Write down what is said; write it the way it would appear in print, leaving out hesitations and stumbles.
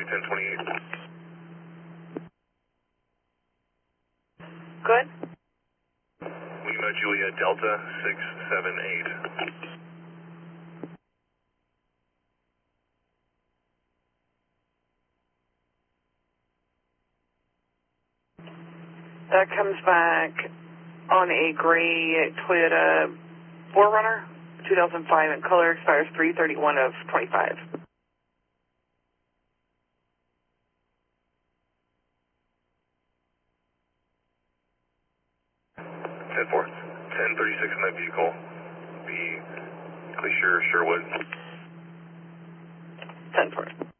1028. Good. Lima Juliet Delta 678. That comes back on a gray Toyota 4Runner, 2005 in color, expires 3/31 of 25. 10-4. 1036 in that vehicle. Be Glacier Sherwood. 10-4.